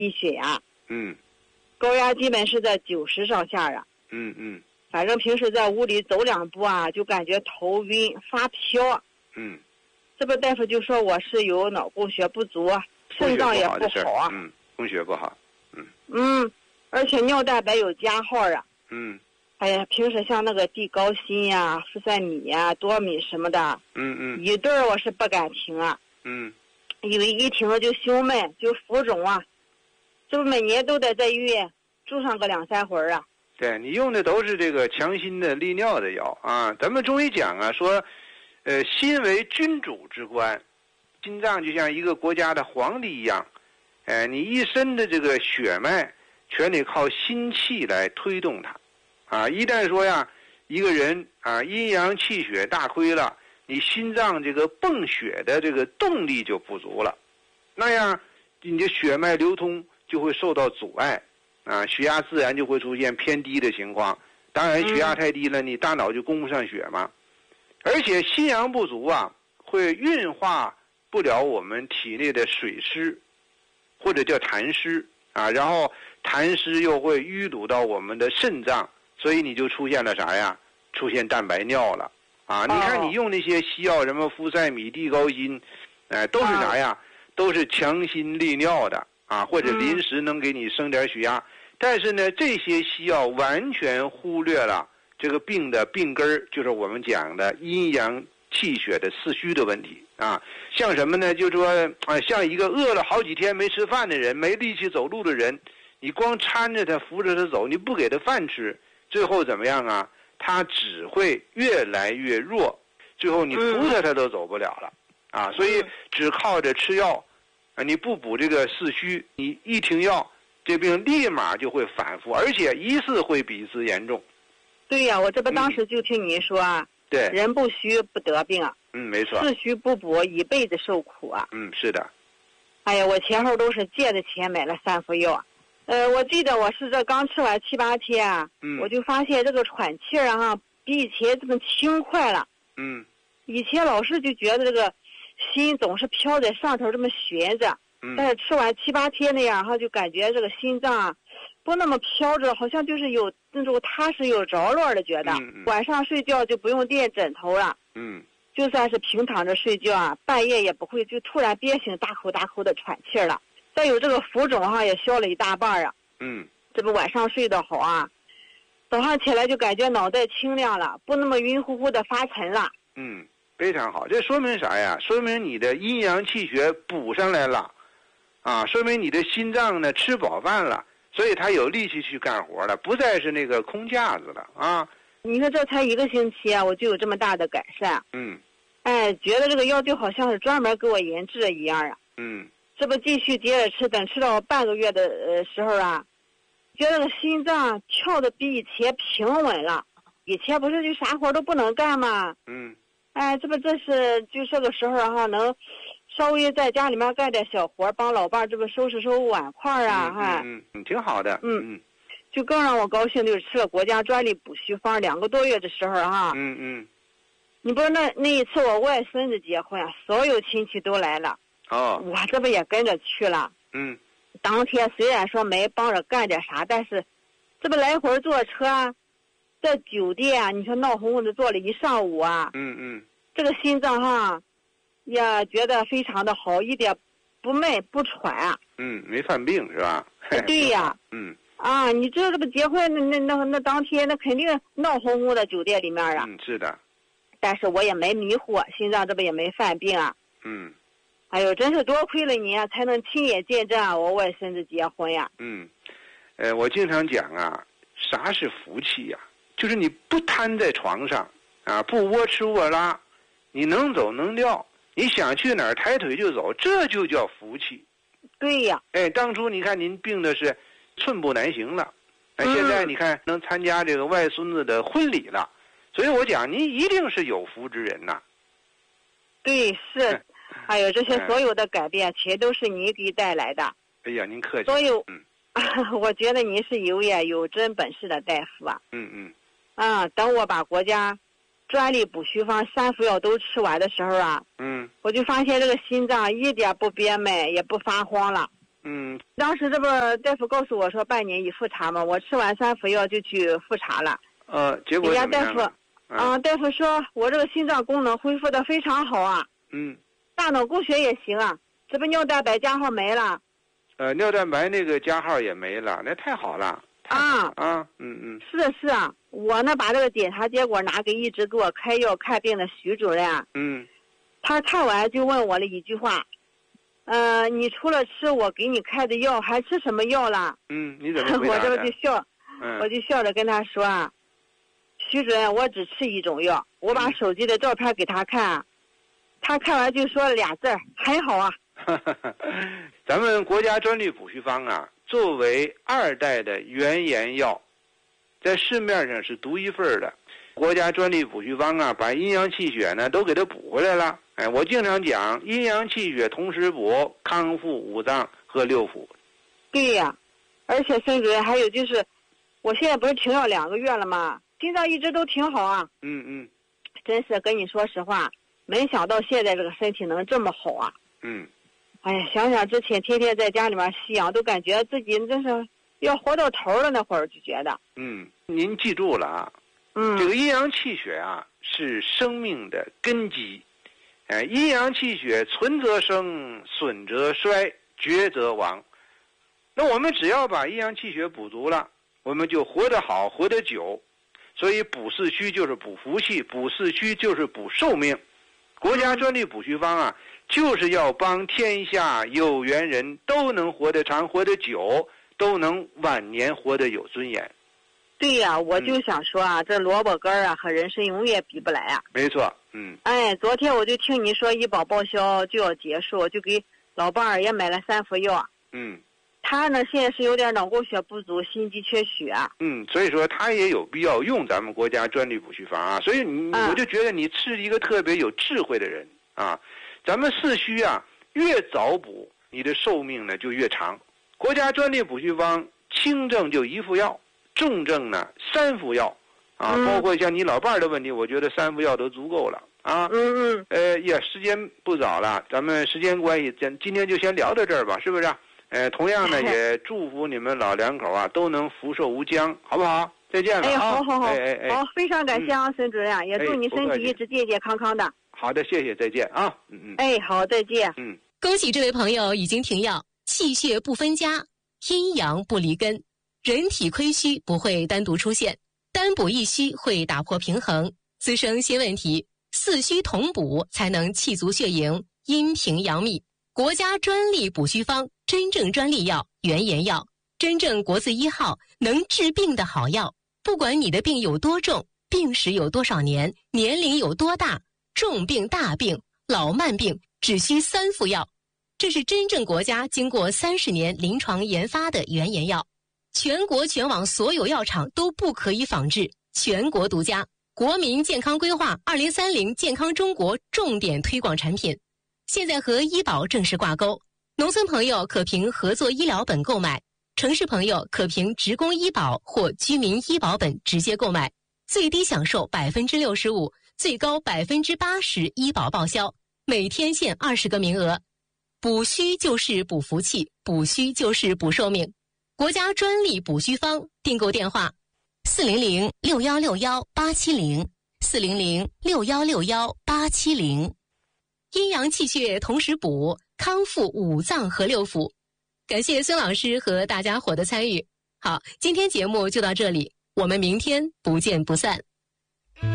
低血压。高压基本是在90上下啊。反正平时在屋里走2步啊，就感觉头晕发飘。这不大夫就说我是有脑供血不足，肾脏也不好啊。 供血不好。 而且尿蛋白有加号啊。哎呀，平时像那个地高辛呀、福赛米呀、多米什么的，一顿我是不敢停啊。因为一停了就胸闷，就浮肿啊。这不每年都得在医院住上个2、3回啊。 对，你用的都是这个强心的利尿的药啊。咱们中医讲啊，说，心为君主之官，心脏就像一个国家的皇帝一样，你一身的这个血脉全得靠心气来推动它，啊，一旦说呀，一个人啊阴阳气血大亏了，你心脏这个泵血的这个动力就不足了，那样你的血脉流通就会受到阻碍。血压自然就会出现偏低的情况。当然血压太低了，你大脑就供不上血嘛。而且心阳不足啊，会运化不了我们体内的水湿，或者叫痰湿啊，然后痰湿又会淤堵到我们的肾脏，所以你就出现了啥呀？出现蛋白尿了啊！你看你用那些西药，什么福赛米、地高辛，都是啥呀？都是强心利尿的啊，或者临时能给你升点血压。但是呢，这些西药完全忽略了这个病的病根儿，就是我们讲的阴阳气血的四虚的问题啊。像什么呢？就是说像一个饿了好几天没吃饭的人，没力气走路的人，你光搀着他扶着他走，你不给他饭吃，最后怎么样啊？他只会越来越弱，最后你扶他都走不了了啊。所以只靠着吃药啊，你不补这个四虚，你一停药，这病立马就会反复，而且一次会比一次严重。 对呀，我这不当时就听你说啊， 对， 人不虚不得病啊， 没错， 四虚不补一辈子受苦啊。 是的。 哎呀，我前后都是借的钱买了3副药，我记得我是这刚吃完7、8天啊，我就发现这个喘气儿啊，比以前这么轻快了。以前老是就觉得这个心总是飘在上头这么悬着。但是吃完7、8天那样哈，就感觉这个心脏不那么飘着，好像就是有那种踏实有着落的觉得。晚上睡觉就不用垫枕头了。就算是平躺着睡觉啊，半夜也不会就突然憋醒大口大口的喘气儿了。再有这个浮肿哈，也消了一大半啊。这不晚上睡得好啊，早上起来就感觉脑袋清亮了，不那么晕乎乎的发沉了。 非常好，这说明啥呀？说明你的阴阳气血补上来了。说明你的心脏呢吃饱饭了，所以他有力气去干活了，不再是那个空架子了啊！ 你看这才1个星期啊，我就有这么大的改善。觉得这个药就好像是专门给我研制的一样啊。这不继续接着吃，等吃到半个月的时候啊，觉得这个心脏跳的比以前平稳了。以前不是就啥活都不能干吗？这是就这个时候哈，能稍微在家里面干点小活，帮老伴儿这不收拾碗筷啊， 挺好的。 就更让我高兴，就是吃了国家专利补虚方2个多月的时候哈。你不是那一次我外孙子结婚啊，所有亲戚都来了。我这不也跟着去了。当天虽然说没帮着干点啥，但是这不来回坐车啊，在酒店啊，你说闹哄哄的坐了一上午啊。这个心脏哈也觉得非常的好，一点不闷不喘啊。 没犯病是吧？ 对呀。你知道这不结婚那当天那肯定闹哄哄的酒店里面啊。 是的。 但是我也没迷糊，心脏这不也没犯病啊。哎呦，真是多亏了你啊，才能亲眼见证我外孙子结婚呀。 我经常讲啊，啥是福气呀？就是你不瘫在床上啊，不窝吃窝拉，你能走能撂，你想去哪儿抬腿就走，这就叫福气。 对呀。 当初你看您病的是寸步难行了，现在你看能参加这个外孙子的婚礼了，所以我讲您一定是有福之人呐。 对，是。还有这些所有的改变，全都是你给带来的。 哎呀，您客气。 所以，我觉得您是有真本事的大夫啊。等我把国家专利补虚方3副药都吃完的时候啊，我就发现这个心脏一点不憋闷，也不发慌了。 当时这不大夫告诉我说半年一复查嘛，我吃完3副药就去复查了。 结果怎么样了？ 大夫说我这个心脏功能恢复的非常好啊。大脑供血也行啊，这不尿蛋白加号没了。 尿蛋白那个加号也没了，那太好了。是啊，我呢把这个检查结果拿给一直给我开药看病的徐主任。他看完就问我了一句话，你除了吃我给你开的药，还吃什么药了？ 你怎么回答的？ 我这就笑，我就笑着跟他说啊，徐主任，我只吃一种药。我把手机的照片给他看，他看完就说了2字，很好啊。 咱们国家专利补虚方啊，作为2代的原研药，在市面上是独一份的。国家专利补虚方啊，把阴阳气血呢都给它补回来了。我经常讲，阴阳气血同时补，康复5脏和6腑。 对呀，而且孙主任还有就是，我现在不是停药2个月了吗？心脏一直都挺好啊。真是跟你说实话，没想到现在这个身体能这么好啊。哎呀，想想之前天天在家里面吸氧，都感觉自己真是要活到头了，那会儿就觉得。 您记住了啊。这个阴阳气血啊，是生命的根基。阴阳气血存则生，损则衰，绝则亡。那我们只要把阴阳气血补足了，我们就活得好，活得久。所以补四虚就是补福气，补四虚就是补寿命。国家专利补虚方啊，就是要帮天下有缘人都能活得长，活得久，都能晚年活得有尊严。 对呀，我就想说啊，这萝卜干啊和人参永远比不来啊。 没错。 昨天我就听你说医保报销就要结束，就给老伴儿也买了3副药。他呢现在是有点脑供血不足，心肌缺血。 所以说他也有必要用咱们国家专利补虚方啊。所以我就觉得你是一个特别有智慧的人啊。咱们四虚啊，越早补，你的寿命呢就越长。国家专利补虚方，轻症就1副药，重症呢3副药啊。包括像你老伴儿的问题，我觉得3副药都足够了啊。时间不早了，咱们时间关系，今天就先聊到这儿吧，是不是？同样呢，也祝福你们老2口啊都能福寿无疆，好不好？再见了啊！ 好，非常感谢啊，孙主任，也祝你身体一直健健康康的。 好的，谢谢，再见啊。 好，再见。 恭喜这位朋友已经停药，气血不分家，阴阳不离根，人体亏虚不会单独出现，单补一虚会打破平衡，滋生新问题，四虚同补才能气足血盈，阴平阳秘。国家专利补虚方，真正专利药，原研药，真正国字1号，能治病的好药。不管你的病有多重，病史有多少年，年龄有多大，重病大病老慢病只需3副药。这是真正国家经过30年临床研发的原研药，全国全网所有药厂都不可以仿制，全国独家。国民健康规划2030健康中国重点推广产品，现在和医保正式挂钩，农村朋友可凭合作医疗本购买，城市朋友可凭职工医保或居民医保本直接购买，最低享受65%，最高80%医保报销，每天限20个名额。补虚就是补福气，补虚就是补寿命。国家专利补虚方，订购电话400-6161-870，400-6161-870。阴阳气血同时补，康复5脏和6腑。感谢孙老师和大家伙的参与。好，今天节目就到这里，我们明天不见不散。